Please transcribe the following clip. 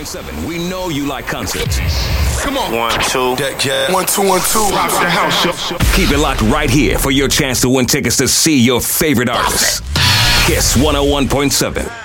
101.7. We know you like concerts. Come on. 1, 2. Yeah. 1, 2, 1, 2. Rock the house show. Keep it locked right here for your chance to win tickets to see your favorite artists. Kiss 101.7.